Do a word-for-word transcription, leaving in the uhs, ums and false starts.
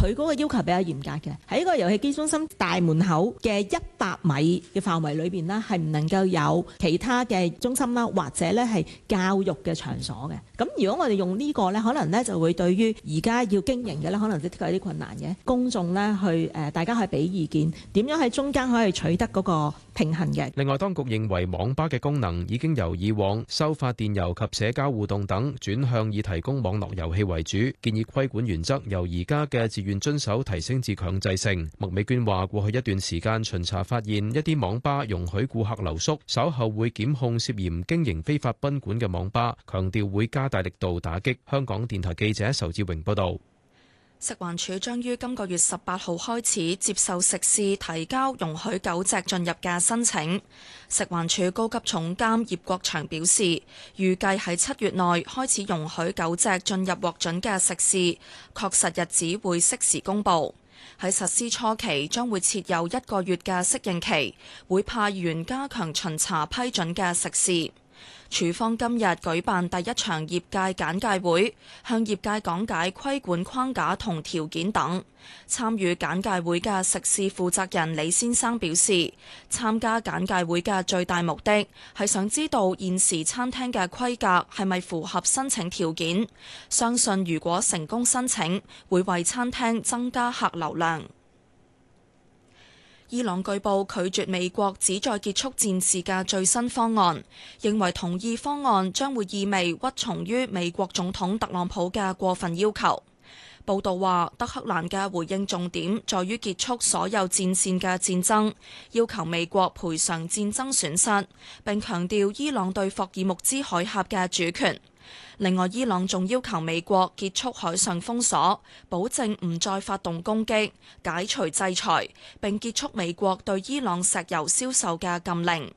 佢嗰個要求比較嚴格嘅，喺個遊戲機中心大門口嘅一百米嘅範圍裏邊呢，係唔能夠有其他嘅中心啦，或者咧係教育嘅場所嘅。咁如果我哋用呢個呢，可能呢就會對於而家要經營嘅呢，可能的確有啲困難嘅。公眾呢，去誒，大家可以俾意見，點樣喺中間可以取得嗰個平衡嘅。 另外，當局認為網吧嘅功能已經由以往收發電郵及社交互動等，轉向以提供網絡遊戲為主，建議規管原則由而家嘅自願遵守提升至強制性。麥美娟話：過去一段時間巡查發現一啲網吧容許顧客留宿，稍後會檢控涉嫌經營非法賓館嘅網吧，強調會加大力度打擊。香港電台記者仇志榮報導。 食環署將於今個月十八號開始接受食肆提交容許狗隻進入嘅申請。食環署高級總監葉國祥表示，預計喺七月內開始容許狗隻進入獲准嘅食肆，確實日子會適時公佈。喺實施初期將會設有一個月嘅適應期，會派員加強巡查批准嘅食肆。署方今日舉辦第一場業界簡介會，向業界講解規管框架同條件等。參與簡介會嘅食肆負責人李先生表示，參加簡介會嘅最大目的係想知道現時餐廳嘅規格係咪符合申請條件，相信如果成功申請，會為餐廳增加客流量。伊朗據報拒絕美國旨在結束戰事嘅最新方案，認為同意方案將會意味屈從於美國總統特朗普嘅過分要求。報道話，德黑蘭嘅回應重點在於結束所有戰線嘅戰爭，要求美國賠償戰爭損失，並強調伊朗對霍爾木茲海峽嘅主權。另外，伊朗仲要求美國結束海上封鎖，保證唔再發動攻擊，解除制裁，並結束美國對伊朗石油銷售嘅禁令。